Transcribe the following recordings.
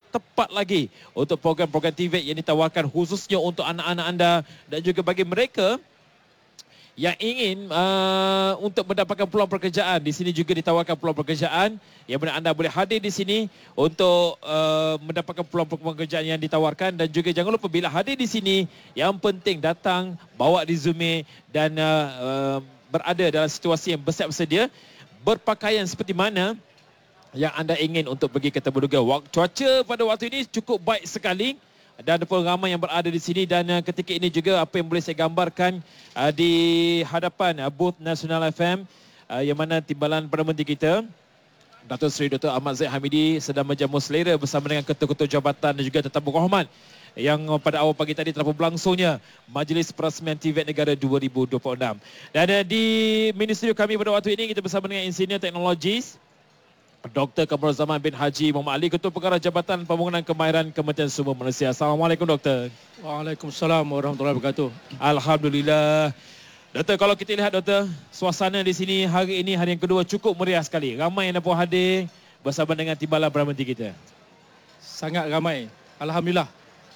tepat lagi untuk program-program TVET yang ditawarkan khususnya untuk anak-anak anda dan juga bagi mereka yang ingin untuk mendapatkan peluang pekerjaan. Di sini juga ditawarkan peluang pekerjaan yang mana anda boleh hadir di sini untuk mendapatkan peluang pekerjaan yang ditawarkan. Dan juga jangan lupa bila hadir di sini, yang penting datang, bawa resume dan berada dalam situasi yang bersiap sedia, berpakaian seperti mana yang anda ingin untuk pergi ke Temuduga. Cuaca pada waktu ini cukup baik sekali dan ada pun ramai yang berada di sini. Dan ketika ini juga apa yang boleh saya gambarkan di hadapan booth Nasional FM yang mana timbalan Perdana Menteri kita Datuk Seri Dr. Ahmad Zahid Hamidi sedang menjamu selera bersama dengan ketua-ketua jabatan dan juga tetamu berhormat yang pada awal pagi tadi telah berlangsungnya Majlis Perasmian TVET Negara 2026. Dan di mini studio kami pada waktu ini kita bersama dengan Engineer Teknologis Dr. Kamarul Zaman bin Haji Muhammad Ali, Ketua Pengarah Jabatan Pembangunan Kemahiran Kementerian Sumber Manusia. Assalamualaikum Doktor. Waalaikumsalam warahmatullahi wabarakatuh. Alhamdulillah. Doktor, kalau kita lihat Doktor, suasana di sini hari ini hari yang kedua cukup meriah sekali. Ramai yang dapat hadir bersama dengan timbalan Perdana Menteri kita. Sangat ramai. Alhamdulillah.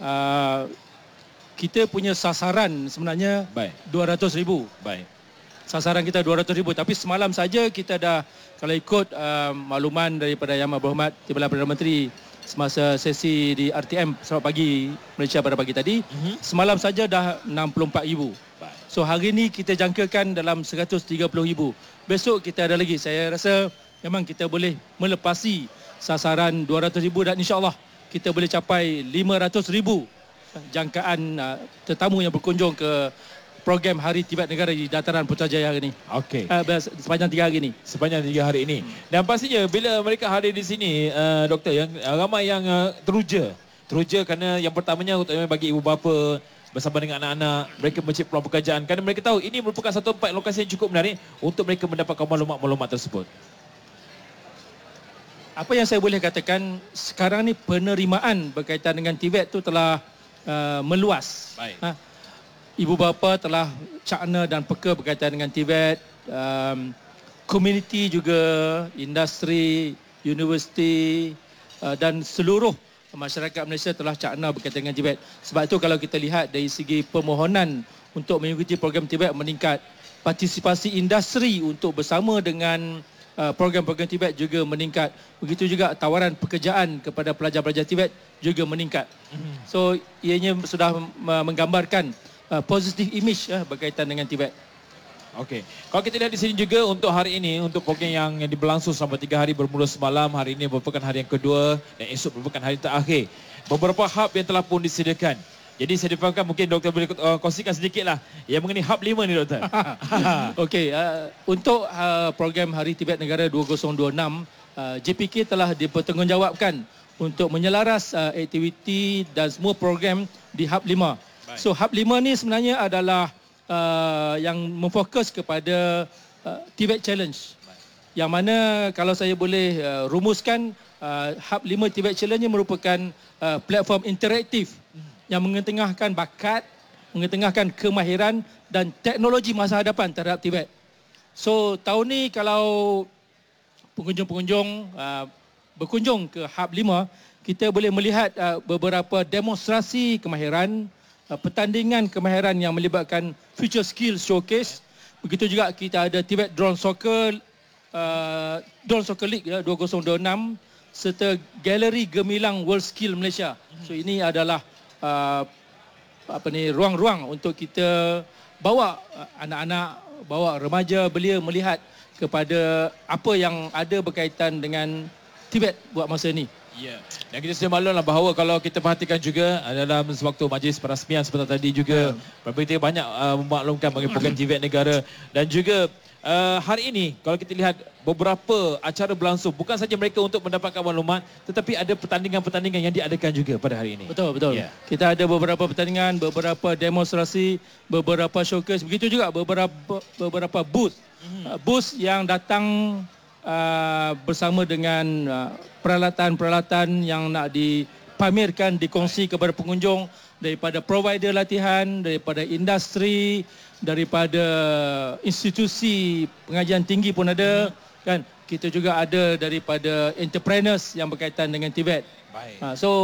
Kita punya sasaran sebenarnya 200,000. Baik. Sasaran kita 200,000, tapi semalam saja kita dah, kalau ikut makluman daripada Yang Berhormat Timbalan Perdana Menteri semasa sesi di RTM selamat pagi Malaysia pada pagi tadi, semalam saja dah 64,000. So hari ini kita jangkakan dalam 130,000. Besok kita ada lagi. Saya rasa memang kita boleh melepasi sasaran 200,000 dan insya-Allah kita boleh capai 500,000 jangkaan tetamu yang berkunjung ke program Hari TVET Negara di Dataran Putrajaya hari ini. Okey. Sepanjang 3 hari ini. Sepanjang 3 hari ini. Dan pastinya bila mereka hadir di sini, Doktor, yang ramai yang teruja. Teruja kerana yang pertamanya utamanya bagi ibu bapa bersama dengan anak-anak, mereka mencari peluang pekerjaan kerana mereka tahu ini merupakan satu tempat lokasi yang cukup menarik untuk mereka mendapatkan maklumat-maklumat tersebut. Apa yang saya boleh katakan, sekarang ni penerimaan berkaitan dengan TVET tu telah meluas. Baik. Ibu bapa telah cakna dan peka berkaitan dengan TVET, komuniti juga, industri, universiti dan seluruh masyarakat Malaysia telah cakna berkaitan dengan TVET. Sebab itu kalau kita lihat dari segi permohonan untuk mengikuti program TVET meningkat, partisipasi industri untuk bersama dengan program-program TVET juga meningkat. Begitu juga tawaran pekerjaan kepada pelajar-pelajar TVET juga meningkat. So ianya sudah menggambarkan positive image berkaitan dengan TVET. Okey. Kalau kita lihat di sini juga untuk hari ini, untuk program yang berlangsung selama 3 hari bermula semalam, hari ini merupakan hari yang kedua dan esok merupakan hari terakhir. Beberapa hub yang telah pun disediakan. Jadi saya difahamkan mungkin Doktor boleh kongsikan sedikitlah yang mengenai hub 5 ni Doktor. Okey, untuk program Hari TVET Negara 2026, JPK telah dipertanggungjawabkan untuk menyelaras aktiviti dan semua program di hub 5. Baik. So hub 5 ni sebenarnya adalah yang memfokus kepada TVET Challenge. Baik. Yang mana kalau saya boleh rumuskan, hub 5 TVET Challenge merupakan platform interaktif yang mengetengahkan bakat, mengetengahkan kemahiran dan teknologi masa hadapan terhadap TVET. So tahun ni kalau pengunjung-pengunjung berkunjung ke hub 5, kita boleh melihat beberapa demonstrasi kemahiran, pertandingan kemahiran yang melibatkan future skill showcase. Begitu juga kita ada TVET Drone Soccer League 2026 serta Galeri Gemilang World Skill Malaysia. So ini adalah ruang-ruang untuk kita bawa anak-anak, bawa remaja belia melihat kepada apa yang ada berkaitan dengan TVET buat masa ini. Ya. Dan kita sudah maklumlah bahawa kalau kita perhatikan juga dalam sewaktu majlis perasmian seperti tadi juga, pemerintah banyak memaklumkan bagi program TVET Negara. Dan juga hari ini kalau kita lihat beberapa acara berlangsung, bukan saja mereka untuk mendapatkan maklumat, tetapi ada pertandingan-pertandingan yang diadakan juga pada hari ini. Betul. Yeah. Kita ada beberapa pertandingan, beberapa demonstrasi, beberapa showcase, begitu juga beberapa booth. Booth yang datang bersama dengan peralatan-peralatan yang nak dipamerkan, dikongsi kepada pengunjung daripada provider latihan, daripada industri, daripada institusi pengajian tinggi pun ada, kan? Kita juga ada daripada entrepreneurs yang berkaitan dengan TVET. So